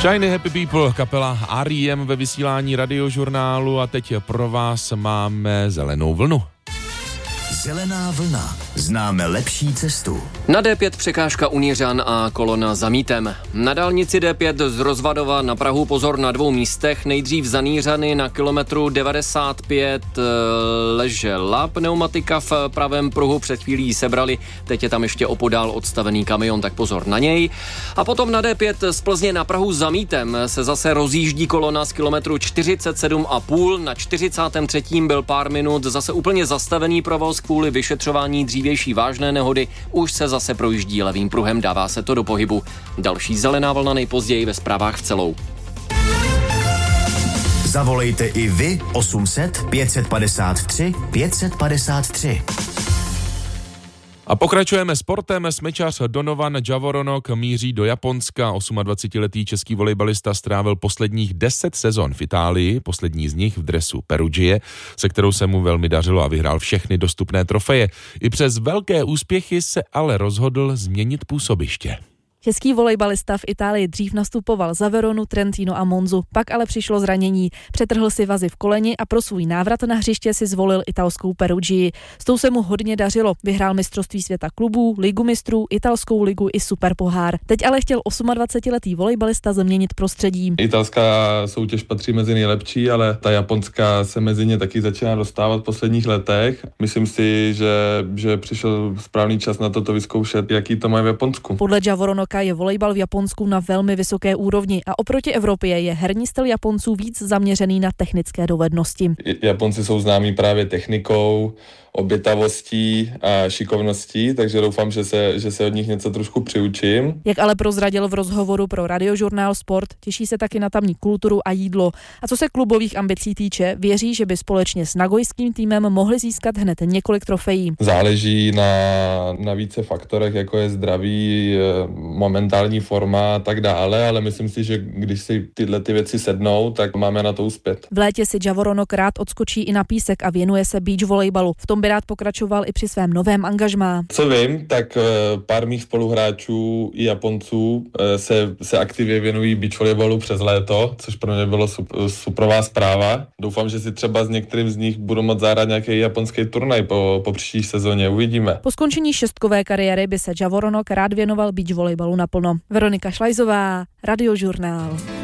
Shiny Happy People, kapela R.E.M. ve vysílání radiožurnálu a teď pro vás máme Zelenou vlnu. Zelená vlna. Známe lepší cestu. Na D5 překážka u Nířan a kolona za Mítem. Na dálnici D5 z Rozvadova na Prahu pozor na 2 místech. Nejdřív za Nířany na kilometru 95 ležela pneumatika v pravém pruhu. Před chvílí ji sebrali, teď je tam ještě opodál odstavený kamion, tak pozor na něj. A potom na D5 z Plzně na Prahu za Mítem se zase rozjíždí kolona z kilometru 47,5. Na 43. byl pár minut zase úplně zastavený provoz kvůli vyšetřování dřívější vážné nehody. Už se zase projíždí levým pruhem, dává se to do pohybu. Další zelená vlna nejpozději ve zprávách v celou. Zavolejte i vy 800 553 553. A pokračujeme sportem. Smečař Donovan Javoronnok míří do Japonska. 28letý český volejbalista strávil posledních 10 sezon v Itálii, poslední z nich v dresu Perugie, se kterou se mu velmi dařilo a vyhrál všechny dostupné trofeje. I přes velké úspěchy se ale rozhodl změnit působiště. Český volejbalista v Itálii dřív nastupoval za Veronu, Trentino a Monzu, pak ale přišlo zranění. Přetrhl si vazy v koleni a pro svůj návrat na hřiště si zvolil italskou Perugii. S tou se mu hodně dařilo. Vyhrál mistrovství světa klubů, ligu mistrů, italskou ligu i superpohár. Teď ale chtěl 28letý volejbalista změnit prostředí. Italská soutěž patří mezi nejlepší, ale ta japonská se mezi ně taky začíná dostávat v posledních letech. Myslím si, že přišel správný čas na to vyzkoušet, jaký to má v Japonsku. Podle Javoronnoka je volejbal v Japonsku na velmi vysoké úrovni a oproti Evropě je herní styl Japonců víc zaměřený na technické dovednosti. Japonci jsou známí právě technikou, obětavostí a šikovností, takže doufám, že se od nich něco trošku přiučím. Jak ale prozradil v rozhovoru pro radiožurnál Sport, těší se taky na tamní kulturu a jídlo. A co se klubových ambicí týče, věří, že by společně s nagojským týmem mohli získat hned několik trofejí. Záleží na více faktorech, jako je zdraví, momentální forma a tak dále, ale myslím si, že když si tyhle věci sednou, tak máme na to uspět. V létě si Javoronnok rád odskočí i na písek a věnuje se beach volejbalu. V tom by rád pokračoval i při svém novém angažmá. Co vím, tak pár mých spoluhráčů i Japonců se aktivně věnují beach volejbalu přes léto, což pro mě bylo superová zpráva. Doufám, že si třeba s některým z nich budu moct zahrát nějaký japonský turnaj po příští sezóně. Uvidíme. Po skončení šestkové kariéry by se Javoronnok rád věnoval beach volejbalu naplno. Veronika Šlajzová, Radiožurnál.